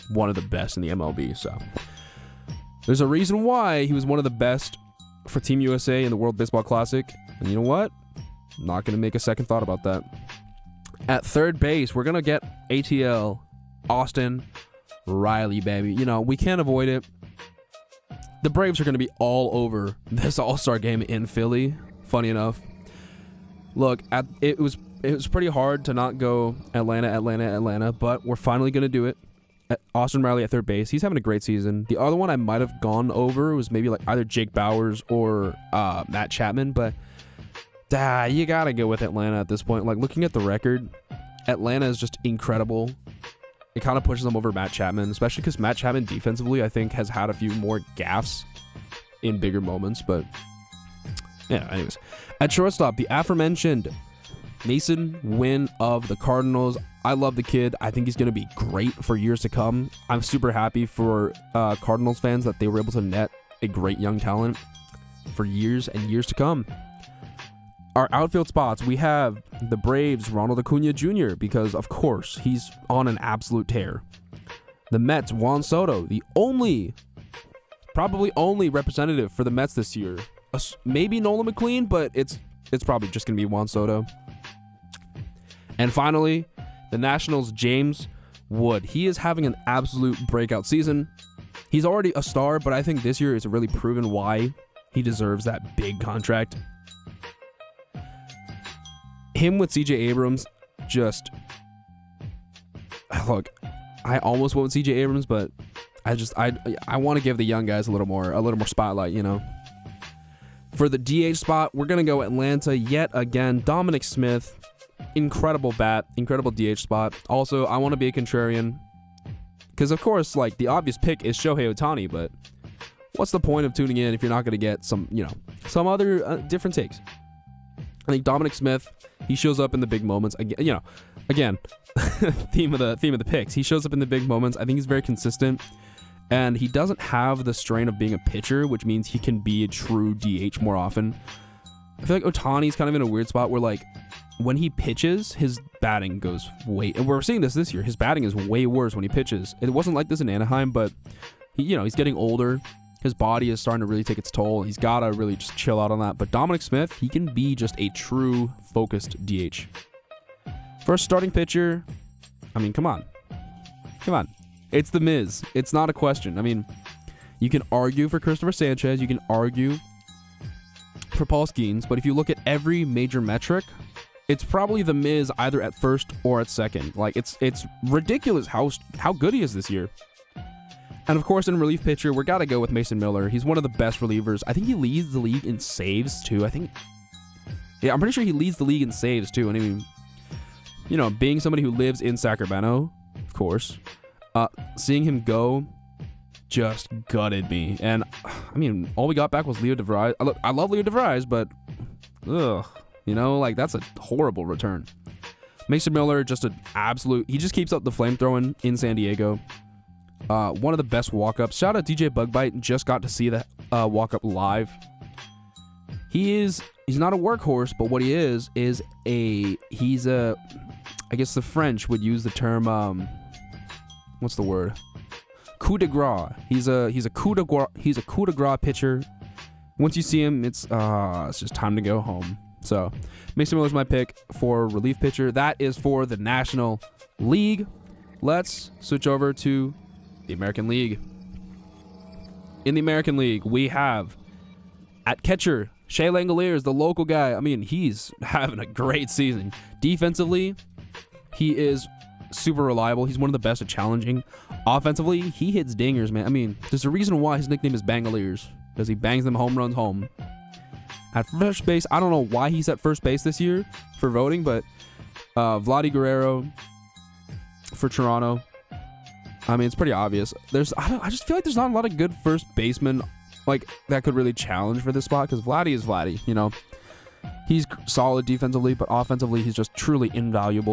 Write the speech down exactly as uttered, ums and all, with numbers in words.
one of the best in the M L B. So there's a reason why he was one of the best for Team U S A in the World Baseball Classic. And you know what? I'm not going to make a second thought about that. At third base, we're going to get A T L, Austin Riley, baby. You know, we can't avoid it. The Braves are going to be all over this All-Star game in Philly, funny enough. Look, at, it was it was pretty hard to not go Atlanta, Atlanta, Atlanta, but we're finally going to do it. At Austin Riley at third base. He's having a great season. The other one I might have gone over was maybe like either Jake Bowers or uh, Matt Chapman, but ah, you got to go with Atlanta at this point. Like, looking at the record, Atlanta is just incredible. It kind of pushes them over Matt Chapman, especially because Matt Chapman defensively, I think, has had a few more gaffes in bigger moments, but yeah, anyways. At shortstop, the aforementioned Masyn Winn of the Cardinals. I love the kid. I think he's going to be great for years to come. I'm super happy for uh, Cardinals fans that they were able to net a great young talent for years and years to come. Our outfield spots, we have the Braves, Ronald Acuna Junior, because, of course, he's on an absolute tear. The Mets, Juan Soto, the only, probably only representative for the Mets this year. Uh, maybe Nolan McLean, but it's it's probably just going to be Juan Soto. And finally, the Nationals, James Wood. He is having an absolute breakout season. He's already a star, but I think this year is really proven why he deserves that big contract. Him with C J Abrams, just look. I almost went with C J Abrams, but I just I I want to give the young guys a little more a little more spotlight, you know. For the D H spot, we're gonna go Atlanta yet again. Dominic Smith, incredible bat, incredible D H spot. Also, I want to be a contrarian because, of course, like the obvious pick is Shohei Ohtani, but what's the point of tuning in if you're not gonna get some, you know, some other uh, different takes? I think Dominic Smith, he shows up in the big moments. Again, you know, again, theme of the theme of the picks. He shows up in the big moments. I think he's very consistent, and he doesn't have the strain of being a pitcher, which means he can be a true D H more often. I feel like Ohtani's kind of in a weird spot where, like, when he pitches, his batting goes way. And we're seeing this this year. His batting is way worse when he pitches. It wasn't like this in Anaheim, but he, you know, he's getting older. His body is starting to really take its toll. He's got to really just chill out on that. But Dominic Smith, he can be just a true focused D H. First starting pitcher, I mean, come on. Come on. It's The Miz. It's not a question. I mean, you can argue for Christopher Sanchez. You can argue for Paul Skeens. But if you look at every major metric, it's probably The Miz either at first or at second. Like, it's it's ridiculous how how good he is this year. And, of course, in relief pitcher, we're got to go with Mason Miller. He's one of the best relievers. I think he leads the league in saves, too. I think, yeah, I'm pretty sure he leads the league in saves, too. And, I mean, you know, being somebody who lives in Sacramento, of course, uh, seeing him go just gutted me. And, I mean, all we got back was Leo DeVries. I, look, I love Leo DeVries, but, ugh, you know, like, that's a horrible return. Mason Miller, just an absolute, he just keeps up the flamethrowing in San Diego. Uh, one of the best walk-ups. Shout out D J Bugbite. Just got to see the uh, walk-up live. He is, he's not a workhorse, but what he is, is a, he's a, I guess the French would use the term, um, what's the word? Coup de grace. He's a, he's a coup de grace, he's a coup de grace pitcher. Once you see him, it's, uh, it's just time to go home. So, Mason Miller's my pick for relief pitcher. That is for the National League. Let's switch over to the American League. In the American League, we have at catcher, Shea Langoliers, the local guy. I mean, he's having a great season. Defensively, he is super reliable. He's one of the best at challenging. Offensively, he hits dingers, man. I mean, there's a reason why his nickname is Bangoliers, because he bangs them home runs home. At first base, I don't know why he's at first base this year for voting, but uh, Vladdy Guerrero for Toronto. I mean, it's pretty obvious. There's, I, don't, I just feel like there's not a lot of good first basemen like that could really challenge for this spot, because Vladdy is Vladdy, you know. He's solid defensively, but offensively, he's just truly invaluable.